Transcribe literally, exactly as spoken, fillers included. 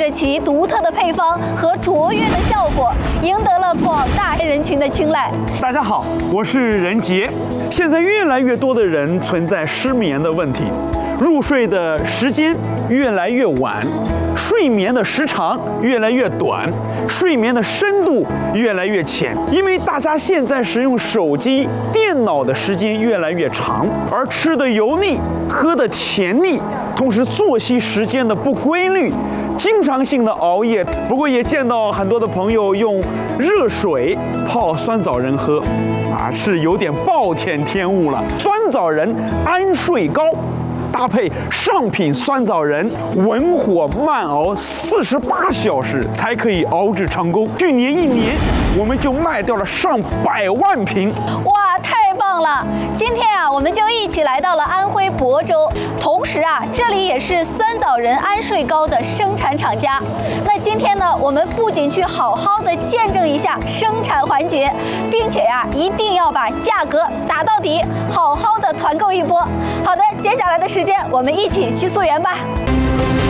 着其独特的配方和卓越的效果，赢得了广大人群的青睐。 大家好，我是任杰。现在越来越多的人存在失眠的问题，入睡的时间越来越晚，睡眠的时长越来越短，睡眠的深度越来越浅。因为大家现在使用手机、电脑的时间越来越长，而吃的油腻，喝的甜腻，同时作息时间的不规律，经常性的熬夜。不过也见到很多的朋友用热水泡酸枣仁喝，啊，是有点暴殄天物了。酸枣仁安睡膏搭配上品酸枣仁，文火慢熬四十八小时才可以熬制成功。去年一年，我们就卖掉了上百万瓶。 哇，太棒了！今天啊，我们就一起来到了安徽亳州，同时啊，这里也是酸枣仁安睡膏的生产厂家。那今天呢，我们不仅去好好的见证一下生产环节，并且呀、啊，一定要把价格打到底，好好的团购一波。好的，接下来的时间，我们一起去溯源吧。